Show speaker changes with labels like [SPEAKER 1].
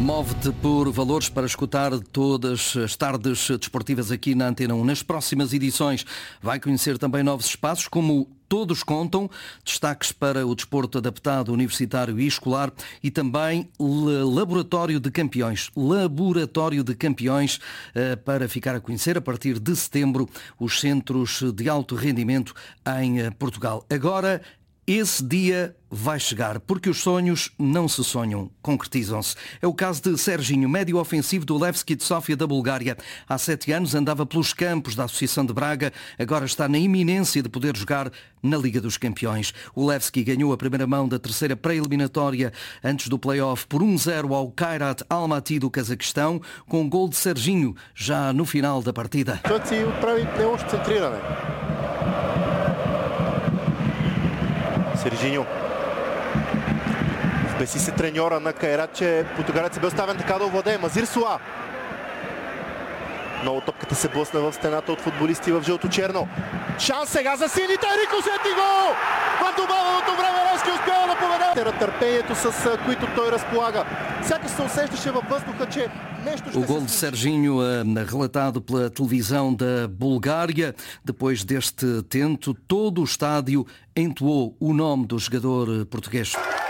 [SPEAKER 1] Move-te por valores para escutar todas as tardes desportivas aqui na Antena 1. Nas próximas edições vai conhecer também novos espaços como Todos Contam, destaques para o desporto adaptado, universitário e escolar e também Laboratório de Campeões. Laboratório de Campeões para ficar a conhecer a partir de setembro os centros de alto rendimento em Portugal. Agora, esse dia vai chegar, porque os sonhos não se sonham, concretizam-se. É o caso de Serginho, médio ofensivo do Levski de Sofia da Bulgária. Há 7 anos andava pelos campos da Associação de Braga, agora está na iminência de poder jogar na Liga dos Campeões. O Levski ganhou a primeira mão da terceira pré-eliminatória antes do play-off por 1-0 ao Kairat Almaty do Cazaquistão, com um gol de Serginho já no final da partida.
[SPEAKER 2] Серджиньо. Вбеси се треньора на Кайрат, че португалец бе оставен така да овладее. Мазир Суа. Много топката се блъсна в стената от футболисти в жълто-черно. Шанс сега за сините. Рико сети гол! В добавеното време Левски успява да поведе. Търпението, с които той разполага. Сякаш се усещаше във въздуха, че
[SPEAKER 1] O gol de Serginho, relatado pela televisão da Bulgária. Depois deste tento, todo o estádio entoou o nome do jogador português.